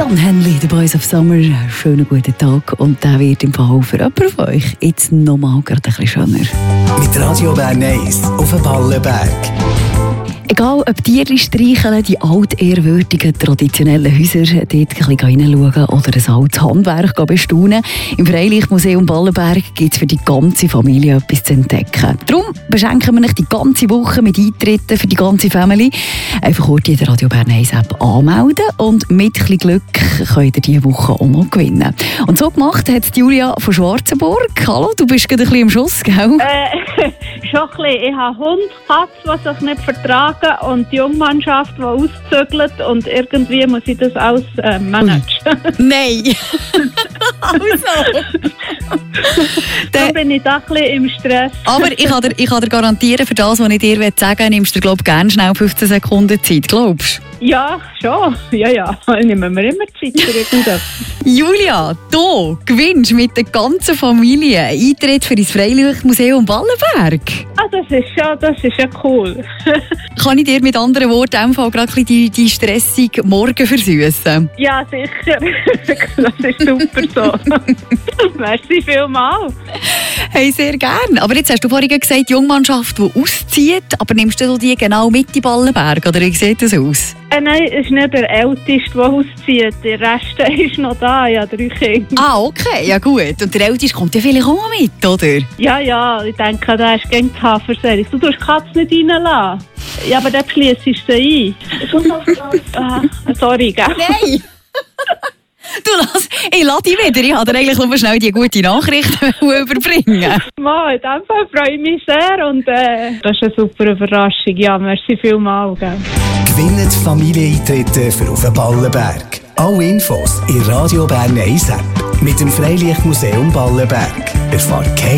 John Henley, The Boys of Summer. Schönen guten Tag. Und der wird im Fall für jemanden von euch jetzt nochmal gerade ein bisschen schöner. Mit Radio Bern 1 auf dem Ballenberg. Egal ob Tiere streicheln, die altehrwürdigen, traditionellen Häuser, dort ein bisschen reinschauen oder ein altes Handwerk bestaunen. Im Freilichtmuseum Ballenberg gibt es für die ganze Familie etwas zu entdecken. Darum beschenken wir euch die ganze Woche mit Eintritten für die ganze Family. Einfach kurz in der Radio Bern 1 App anmelden und mit ein bisschen Glück könnt ihr diese Woche auch noch gewinnen. Und so gemacht hat Julia von Schwarzenburg. Hallo, du bist gerade ein bisschen im Schuss, gell? Schon ein bisschen. Ich habe Hund, Katze, die sich nicht vertragen und die Jungmannschaft, die auszügelt und irgendwie muss ich das alles managen. Nein! Also! Dann bin ich da ein bisschen im Stress. Aber ich kann dir garantieren, für das, was ich dir sagen will, nimmst du, glaube ich, gerne schnell 15 Sekunden Zeit, glaubst du? Ja, schon. Ja. Nehmen wir immer Zeit für irgendetwas. Julia, du gewinnst mit der ganzen Familie einen Eintritt für das Freilichtmuseum Ballenberg. Ah, das ist ja cool. Kann ich dir mit anderen Worten einfach gerade ein bisschen die stressige Morgen versüssen? Ja, sicher. Das ist super so. Merci vielmals. Hey, sehr gerne. Aber jetzt hast du vorhin gesagt, die Jungmannschaft, die auszieht, aber nimmst du die genau mit in die Ballenberg, oder wie sieht das aus? Nein, es ist nicht der Älteste, der auszieht. Der Rest ist noch da. Ja, 3 Kinder. Ah, okay, ja gut. Und der Älteste kommt ja vielleicht auch mit, oder? Ja, ich denke, der ist gegen die Haferserie. Du darfst die Katze nicht reinlassen. Ja, aber dann schließt du sie ein. Sorry, gell? Nein! Ich lade dich wieder. Ich wollte dir eigentlich nur schnell die gute Nachricht überbringen. Mal, in dem Fall freue ich mich sehr und das ist eine super Überraschung. Ja, merci vielmals. Gell? Gewinnt Familieneintritte für auf den Ballenberg. Alle Infos in Radio Bern 1 App. Mit dem Freilichtmuseum Ballenberg. Erfahrt